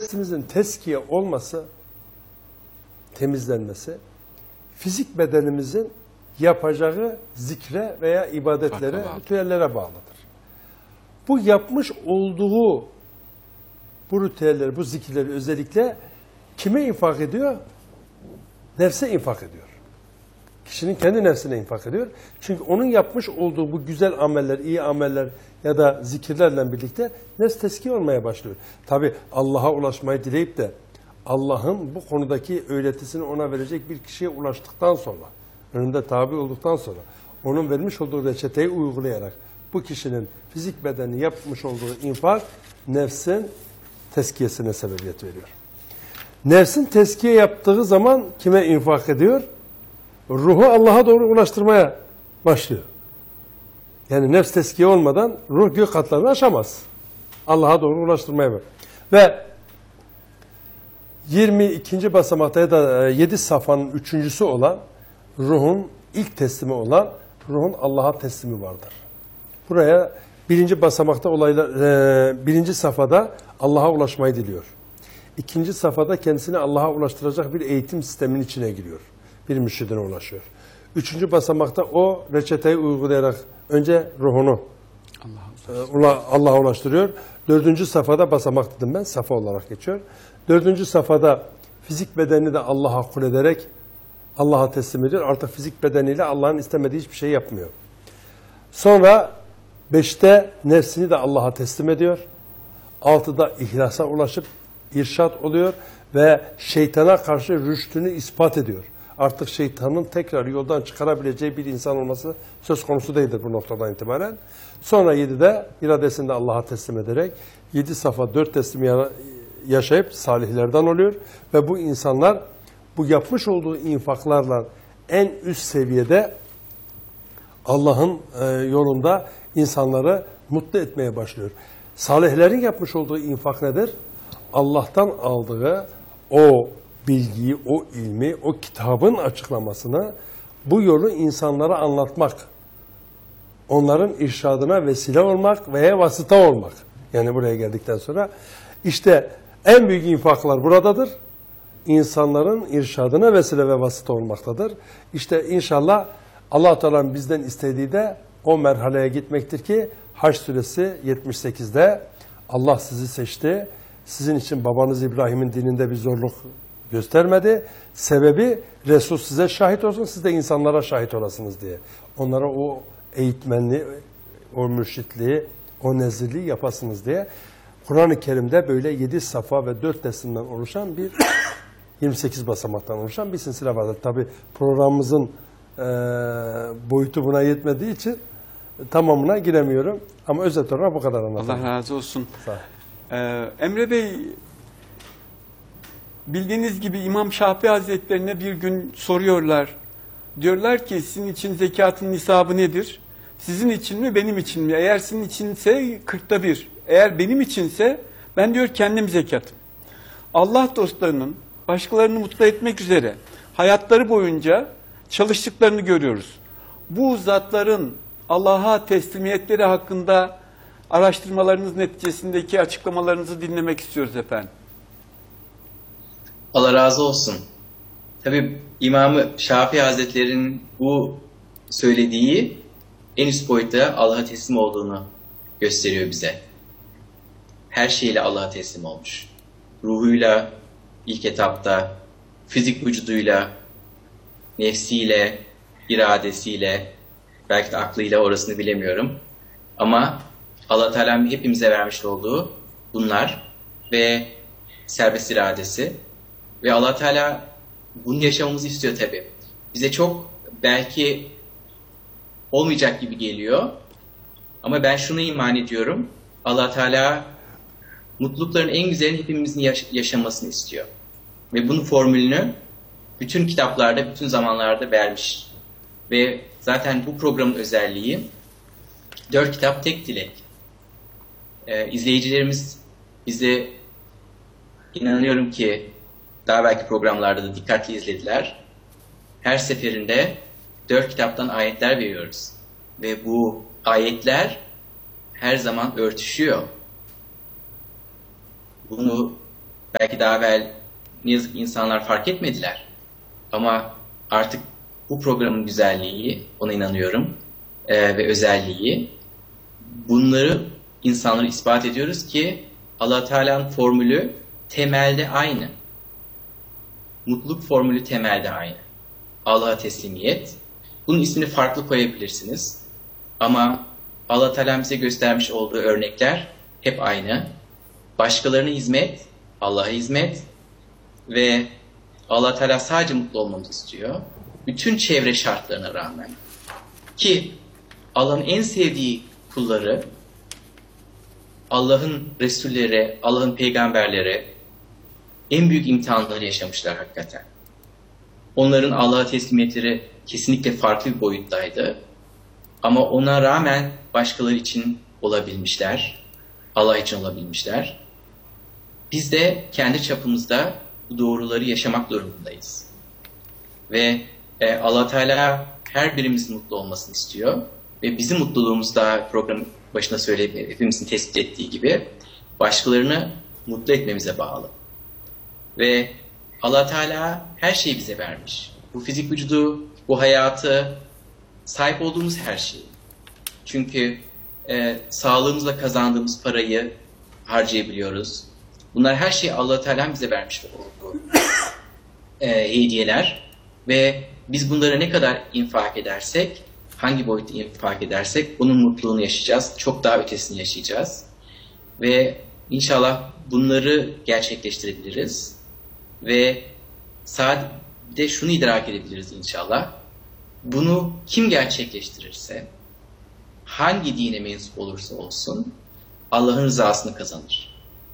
nefsimizin teskiye olması, temizlenmesi, fizik bedenimizin yapacağı zikre veya ibadetlere, ritüellere bağlıdır. Bu yapmış olduğu bu ritüelleri, bu zikirleri özellikle kime infak ediyor? Nefse infak ediyor. Kişinin kendi nefsine infak ediyor. Çünkü onun yapmış olduğu bu güzel ameller, iyi ameller ya da zikirlerle birlikte nefs teskiye olmaya başlıyor. Tabi Allah'a ulaşmayı dileyip de Allah'ın bu konudaki öğretisini ona verecek bir kişiye ulaştıktan sonra, önünde tabi olduktan sonra, onun vermiş olduğu reçeteyi uygulayarak bu kişinin fizik bedeni yapmış olduğu infak nefsin teskiyesine sebebiyet veriyor. Nefsin teskiye yaptığı zaman kime infak ediyor? Ruhu Allah'a doğru ulaştırmaya başlıyor. Yani nefs teskiye olmadan ruh gök katlarını aşamaz. Allah'a doğru ulaştırmaya başlıyor. Ve 22. basamakta ya da 7 safhanın 3.'sü olan ruhun ilk teslimi olan ruhun Allah'a teslimi vardır. Buraya birinci basamakta birinci safhada Allah'a ulaşmayı diliyor. İkinci safhada kendisini Allah'a ulaştıracak bir eğitim sisteminin içine giriyor. Bir mürşidine ulaşıyor. Üçüncü basamakta o reçeteyi uygulayarak önce ruhunu Allah'a ulaştırıyor. Dördüncü safhada basamak dedim ben, safa olarak geçiyor. Dördüncü safhada fizik bedenini de Allah'a kul ederek Allah'a teslim ediyor. Artık fizik bedeniyle Allah'ın istemediği hiçbir şey yapmıyor. Sonra 5'te nefsini de Allah'a teslim ediyor. 6'da ihlasa ulaşıp irşat oluyor ve şeytana karşı rüştünü ispat ediyor. Artık şeytanın tekrar yoldan çıkarabileceği bir insan olması söz konusu değildir bu noktadan itibaren. Sonra 7'de iradesini de Allah'a teslim ederek 7 safa 4 teslimi yaşayıp salihlerden oluyor. Ve bu insanlar bu yapmış olduğu infaklarla en üst seviyede Allah'ın yolunda insanları mutlu etmeye başlıyor. Salihlerin yapmış olduğu infak nedir? Allah'tan aldığı o bilgiyi, o ilmi, o kitabın açıklamasını, bu yolu insanlara anlatmak, onların irşadına vesile olmak veya vasıta olmak. Yani buraya geldikten sonra işte en büyük infaklar buradadır. İnsanların irşadına vesile ve vasıta olmaktadır. İşte inşallah Allah-u Teala'nın bizden istediği de o merhaleye gitmektir ki Hac suresi 78'de Allah sizi seçti. Sizin için babanız İbrahim'in dininde bir zorluk göstermedi. Sebebi Resul size şahit olsun, siz de insanlara şahit olasınız diye. Onlara o eğitmenliği, o mürşitliği, o nezirliği yapasınız diye. Kur'an-ı Kerim'de böyle 7 safa ve 4 teslimden oluşan bir 28 basamaktan oluşan bir silsile vardır. Tabi programımızın boyutu buna yetmediği için tamamına giremiyorum. Ama özet olarak bu kadar anlatayım. Allah razı olsun. Emre Bey, bildiğiniz gibi İmam Şafii Hazretlerine bir gün soruyorlar. Diyorlar ki sizin için zekatın nisabı nedir? Sizin için mi, benim için mi? Eğer sizin içinse 1/40. Eğer benim içinse ben diyor kendim zekatım. Allah dostlarının başkalarını mutlu etmek üzere hayatları boyunca çalıştıklarını görüyoruz. Bu zatların Allah'a teslimiyetleri hakkında araştırmalarınız neticesindeki açıklamalarınızı dinlemek istiyoruz efendim. Allah razı olsun. Tabii İmam-ı Şafii Hazretleri'nin bu söylediği en üst boyutta Allah'a teslim olduğunu gösteriyor bize. Her şeyle Allah'a teslim olmuş. Ruhuyla ilk etapta, fizik vücuduyla, nefsiyle, iradesiyle, belki de aklıyla, orasını bilemiyorum. Ama Allah Teala'nın hepimize vermiş olduğu bunlar ve serbest iradesi ve Allah Teala bunu yaşamamızı istiyor tabii. Bize çok belki olmayacak gibi geliyor ama ben şunu iman ediyorum. Allah Teala mutlulukların en güzelini hepimizin yaşamasını istiyor. Ve bunun formülünü bütün kitaplarda, bütün zamanlarda vermiş. Ve zaten bu programın özelliği 4 kitap tek dilek. İzleyicilerimiz bize inanıyorum ki daha belki programlarda da dikkatli izlediler. Her seferinde 4 kitaptan ayetler veriyoruz. Ve bu ayetler her zaman örtüşüyor. Bunu Belki daha evvel ne yazık ki insanlar fark etmediler. Ama artık bu programın güzelliği, ona inanıyorum, ve özelliği, bunları insanlara ispat ediyoruz ki Allah Teala'nın formülü temelde aynı. Mutluluk formülü temelde aynı. Allah'a teslimiyet. Bunun ismini farklı koyabilirsiniz. Ama Allah Teala bize göstermiş olduğu örnekler hep aynı. Başkalarına hizmet, Allah'a hizmet ve Allah Teala sadece mutlu olmamızı istiyor. Bütün çevre şartlarına rağmen. Ki Allah'ın en sevdiği kulları, Allah'ın Resulleri, Allah'ın peygamberleri en büyük imtihanları yaşamışlar hakikaten. Onların Allah'a teslimiyetleri kesinlikle farklı bir boyuttaydı. Ama ona rağmen başkaları için olabilmişler. Allah için olabilmişler. Biz de kendi çapımızda bu doğruları yaşamak durumundayız. Ve Allah Teala her birimizin mutlu olmasını istiyor. Ve bizim mutluluğumuz da program başında söyleyip hepimizin tespit ettiği gibi başkalarını mutlu etmemize bağlı. Ve Allah Teala her şeyi bize vermiş. Bu fizik vücudu, bu hayatı, sahip olduğumuz her şeyi. Çünkü sağlığımızla kazandığımız parayı harcayabiliyoruz. Bunlar her şey Allah Teala bize vermiş olduğu hediyeler. Ve biz bunları ne kadar infak edersek, hangi boyutta infak edersek bunun mutluluğunu yaşayacağız. Çok daha ötesini yaşayacağız. Ve inşallah bunları gerçekleştirebiliriz. Ve sadece şunu idrak edebiliriz inşallah. Bunu kim gerçekleştirirse, hangi dine mensup olursa olsun Allah'ın rızasını kazanır.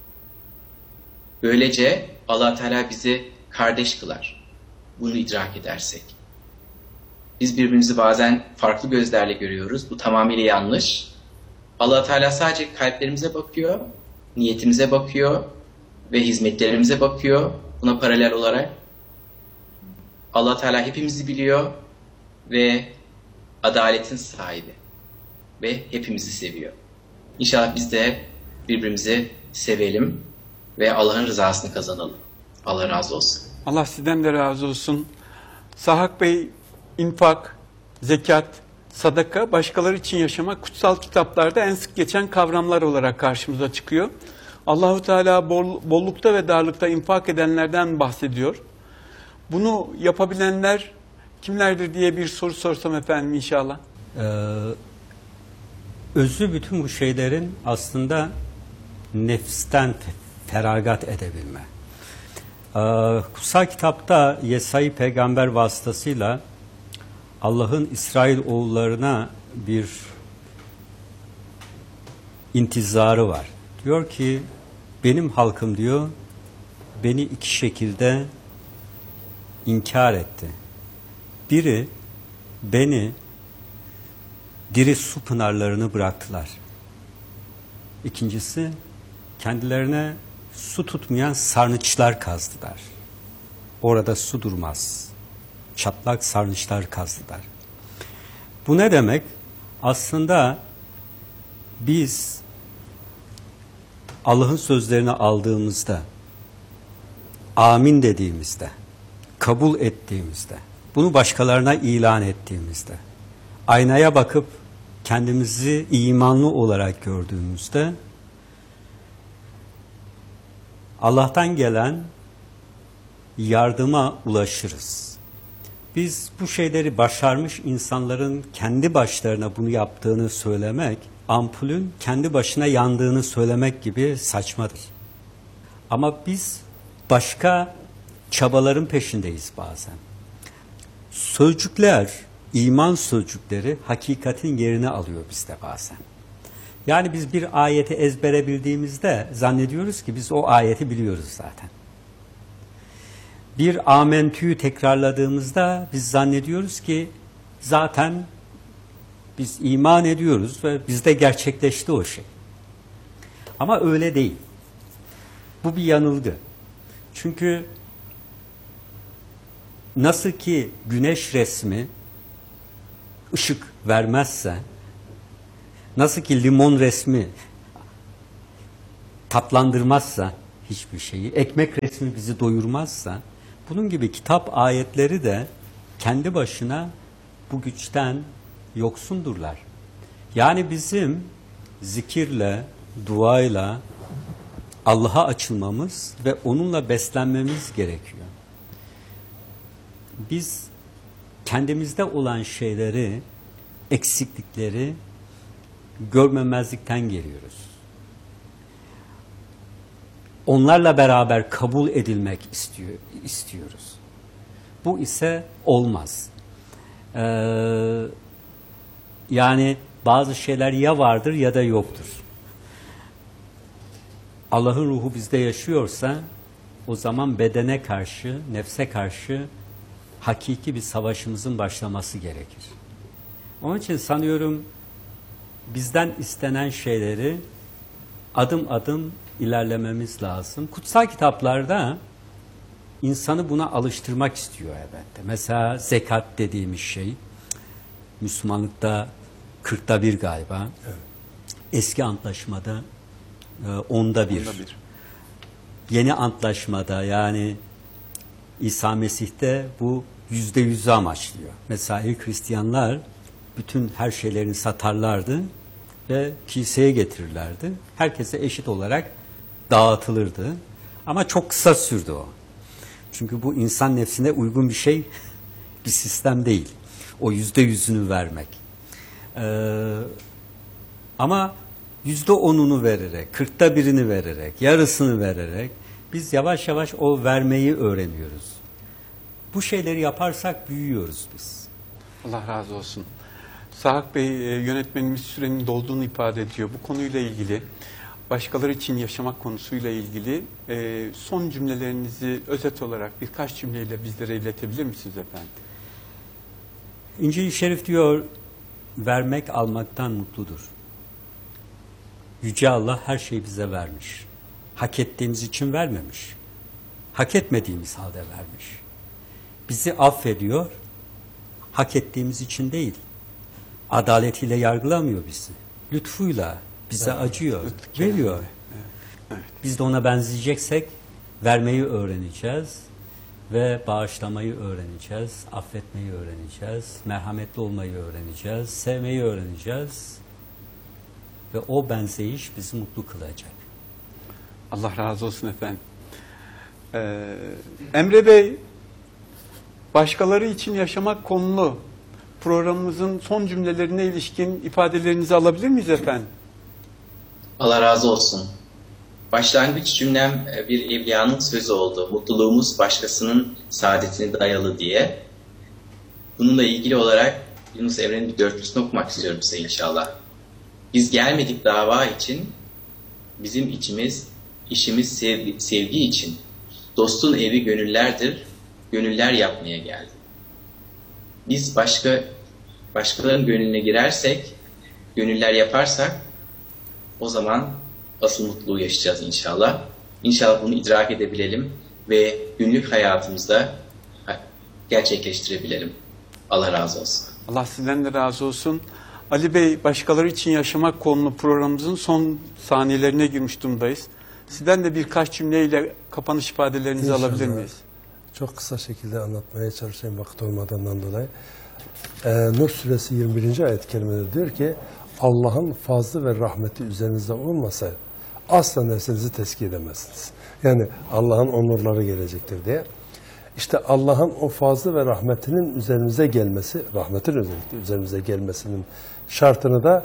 Böylece Allah Teala bizi kardeş kılar. Bunu idrak edersek. Biz birbirimizi bazen farklı gözlerle görüyoruz. Bu tamamıyla yanlış. Allah Teala sadece kalplerimize bakıyor, niyetimize bakıyor ve hizmetlerimize bakıyor. Buna paralel olarak Allah Teala hepimizi biliyor ve adaletin sahibi ve hepimizi seviyor. İnşallah biz de birbirimizi sevelim ve Allah'ın rızasını kazanalım. Allah razı olsun. Allah sizden de razı olsun. Sahak Bey, infak, zekat, sadaka, başkaları için yaşamak kutsal kitaplarda en sık geçen kavramlar olarak karşımıza çıkıyor. Allahu Teala bollukta ve darlıkta infak edenlerden bahsediyor. Bunu yapabilenler kimlerdir diye bir soru sorsam efendim inşallah. Özü bütün bu şeylerin aslında nefsten feragat edebilme. Kutsal kitapta Yesai peygamber vasıtasıyla Allah'ın İsrail oğullarına bir intizarı var. Diyor ki benim halkım diyor beni iki şekilde inkar etti. Biri beni diri su pınarlarını bıraktılar. İkincisi kendilerine su tutmayan sarnıçlar kazdılar. Orada su durmaz. Çatlak sarnıçlar kazdılar. Bu ne demek? Aslında biz Allah'ın sözlerini aldığımızda, amin dediğimizde, kabul ettiğimizde, bunu başkalarına ilan ettiğimizde, aynaya bakıp kendimizi imanlı olarak gördüğümüzde, Allah'tan gelen yardıma ulaşırız. Biz bu şeyleri başarmış insanların kendi başlarına bunu yaptığını söylemek, ampulün kendi başına yandığını söylemek gibi saçmadır. Ama biz başka çabaların peşindeyiz bazen. Sözcükler, iman sözcükleri hakikatin yerini alıyor bizde bazen. Yani biz bir ayeti ezbere bildiğimizde zannediyoruz ki biz o ayeti biliyoruz zaten. Bir amentüyü tekrarladığımızda biz zannediyoruz ki zaten biz iman ediyoruz ve bizde gerçekleşti o şey. Ama öyle değil. Bu bir yanılgı. Çünkü nasıl ki güneş resmi ışık vermezse, nasıl ki limon resmi tatlandırmazsa, hiçbir şeyi. Ekmek resmi bizi doyurmazsa, bunun gibi kitap ayetleri de kendi başına bu güçten yoksundurlar. Yani bizim zikirle, duayla Allah'a açılmamız ve onunla beslenmemiz gerekiyor. Biz kendimizde olan şeyleri, eksiklikleri görmemezlikten geliyoruz. Onlarla beraber kabul edilmek istiyoruz. Bu ise olmaz. Yani bazı şeyler ya vardır ya da yoktur. Allah'ın ruhu bizde yaşıyorsa o zaman bedene karşı, nefse karşı hakiki bir savaşımızın başlaması gerekir. Onun için sanıyorum bizden istenen şeyleri adım adım ilerlememiz lazım. Kutsal kitaplarda insanı buna alıştırmak istiyor elbette. Mesela zekat dediğimiz şey Müslümanlıkta 40'ta 1 galiba. Evet. Eski antlaşmada 10'da 1. Yeni antlaşmada yani İsa Mesih'te bu %100'ü amaçlıyor. Mesela ilk Hristiyanlar bütün her şeylerini satarlardı ve kiliseye getirirlerdi. Herkese eşit olarak dağıtılırdı. Ama çok kısa sürdü o. Çünkü bu insan nefsine uygun bir şey, bir sistem değil. O %100'ünü vermek. Ama %10'unu vererek, 40'ta 1'ini vererek, yarısını vererek biz yavaş yavaş o vermeyi öğreniyoruz. Bu şeyleri yaparsak büyüyoruz biz. Allah razı olsun. Sahak Bey, yönetmenimiz sürenin dolduğunu ifade ediyor. Bu konuyla ilgili, başkaları için yaşamak konusuyla ilgili son cümlelerinizi özet olarak birkaç cümleyle bizlere iletebilir misiniz efendim? İncil-i Şerif diyor, vermek almaktan mutludur. Yüce Allah her şeyi bize vermiş. Hak ettiğimiz için vermemiş. Hak etmediğimiz halde vermiş. Bizi affediyor, hak ettiğimiz için değil. Adaletiyle yargılamıyor bizi. Lütfuyla bize acıyor, veriyor. Evet. Biz de ona benzeyeceksek vermeyi öğreneceğiz ve bağışlamayı öğreneceğiz, affetmeyi öğreneceğiz, merhametli olmayı öğreneceğiz, sevmeyi öğreneceğiz ve o benzeyiş bizi mutlu kılacak. Allah razı olsun efendim. Emre Bey, başkaları için yaşamak konulu programımızın son cümlelerine ilişkin ifadelerinizi alabilir miyiz efendim? Allah razı olsun. Başlangıç cümlem bir evliyanın sözü oldu. Mutluluğumuz başkasının saadetine dayalı diye. Bununla ilgili olarak Yunus Emre'nin bir dörtlüsünü okumak istiyorum size inşallah. Biz gelmedik dava için, bizim işimiz sevgi için. Dostun evi gönüllerdir, gönüller yapmaya geldi. Biz başkalarının gönlüne girersek, gönüller yaparsak, o zaman asıl mutluluğu yaşayacağız inşallah. İnşallah bunu idrak edebilelim ve günlük hayatımızda gerçekleştirebilelim. Allah razı olsun. Allah sizden de razı olsun. Ali Bey, başkaları için yaşamak konulu programımızın son saniyelerine girmiş durumdayız. Sizden de birkaç cümleyle kapanış ifadelerinizi İnşallah alabilir miyiz? Çok kısa şekilde anlatmaya çalışayım vakit olmadığından dolayı. Nur suresi 21. ayet-i kerimede diyor ki Allah'ın fazlı ve rahmeti üzerinizde olmasa asla nefsinizi tezkiye edemezsiniz. Yani Allah'ın onurları gelecektir diye. İşte Allah'ın o fazlı ve rahmetinin üzerimize gelmesi, rahmetin özellikle üzerimize gelmesinin şartını da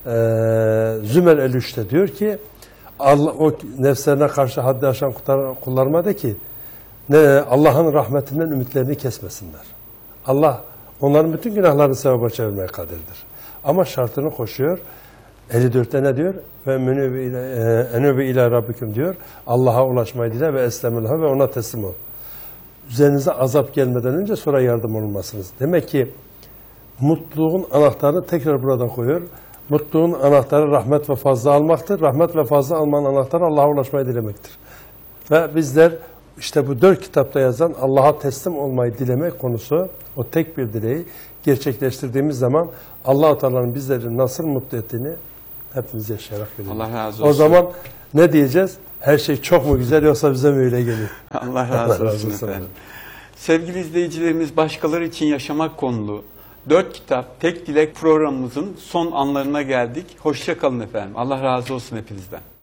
Zümer 53'te diyor ki Allah o nefslerine karşı haddi aşan kullarıma de ki Allah'ın rahmetinden ümitlerini kesmesinler. Allah onların bütün günahlarını sevaba çevirmeye kadirdir. Ama şartını koşuyor. 54'te ne diyor? Ve enübe ila rabbikum diyor. Allah'a ulaşmayı dile ve eslemilha ve ona teslim ol. Üzerinize azap gelmeden önce sonra yardım olunmasınız. Demek ki mutluluğun anahtarını tekrar burada koyuyor. Mutluluğun anahtarı rahmet ve fazla almaktır. Rahmet ve fazla almanın anahtarı Allah'a ulaşmayı dilemektir. Ve bizler işte bu 4 kitapta yazan Allah'a teslim olmayı dilemek konusu, o tek bir dileği gerçekleştirdiğimiz zaman Allah-u Teala'nın bizleri nasıl mutlu ettiğini hepimiz yaşayarak biliyoruz. Allah razı olsun. O zaman ne diyeceğiz? Her şey çok mu güzel yoksa bize mi öyle geliyor? Allah razı olsun efendim. Sevgili izleyicilerimiz, Başkaları için Yaşamak konulu 4 kitap tek dilek programımızın son anlarına geldik. Hoşça kalın efendim. Allah razı olsun hepinizden.